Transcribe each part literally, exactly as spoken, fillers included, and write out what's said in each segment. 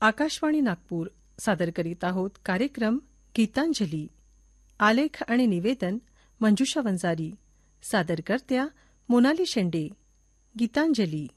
आकाशवाणी नागपूर सादर करीत आहोत कार्यक्रम गीतांजली. आलेख आणि निवेदन मंजुषा वंजारी. सादरकर्त्या मोनाली शेंडे. गीतांजली.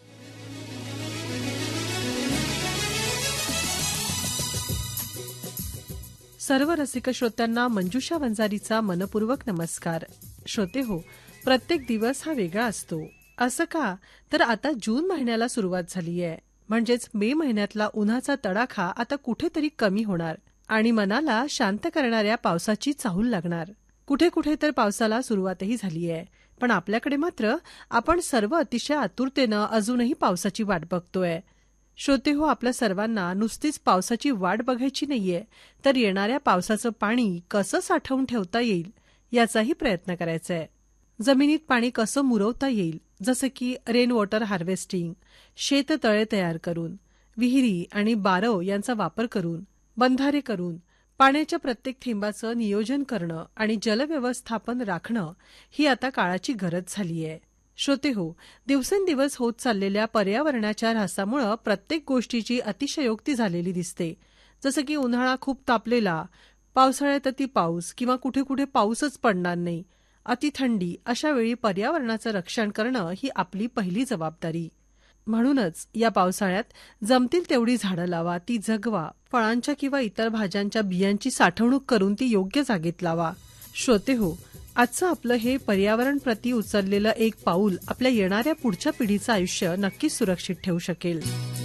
सर्व रसिक श्रोत्यांना मंजुषा वंजारीचा मनपूर्वक नमस्कार. श्रोते हो, प्रत्येक दिवस हा वेगळा असतो. असं का? तर आता जून महिन्याला सुरुवात झाली आहे. म्हणजेच मे महिन्यातला उन्हाचा तडाखा आता कुठेतरी कमी होणार आणि मनाला शांत करणाऱ्या पावसाची चाहूल लागणार. कुठे कुठे तर पावसाला सुरुवातही झाली आहे. पण आपल्याकडे मात्र आपण सर्व अतिशय आतुरतेनं अजूनही पावसाची वाट बघतोय. श्रोते हो, आपल्या सर्वांना नुसतीच पावसाची वाट बघायची नाहीये, तर येणाऱ्या पावसाचं पाणी कसं साठवून ठेवता येईल याचाही प्रयत्न करायचा आहे. जमिनीत पाणी कसं मुरवता येईल, जसं की रेन वॉटर हार्वेस्टिंग, शेततळे तयार करून, विहिरी आणि बारव यांचा वापर करून, बंधारे करून पाण्याच्या प्रत्येक थेंबाचं नियोजन करणं आणि जलव्यवस्थापन राखणं ही आता काळाची गरज झाली आहे. श्रोते हो, दिवसेंदिवस होत चाललेल्या पर्यावरणाच्या ऱ्हासामुळं प्रत्येक गोष्टीची अतिशयोक्ती झालेली दिसते. जसं की उन्हाळा खूप तापलेला, पावसाळ्यात अति पाऊस किंवा कुठे कुठे पाऊसच पडणार नाही, अति थंडी. अशा वेळी पर्यावरणाचं रक्षण करणं ही आपली पहिली जबाबदारी. म्हणूनच या पावसाळ्यात जमतील तेवढी झाडं लावा, ती जगवा. फळांच्या किंवा इतर भाज्यांच्या बियांची साठवणूक करून ती योग्य जागेत लावा. श्रोते हो, आजचं आपलं हे पर्यावरणप्रती उचललेलं एक पाऊल आपल्या येणाऱ्या पुढच्या पिढीचं आयुष्य नक्कीच सुरक्षित ठेवू शकेल.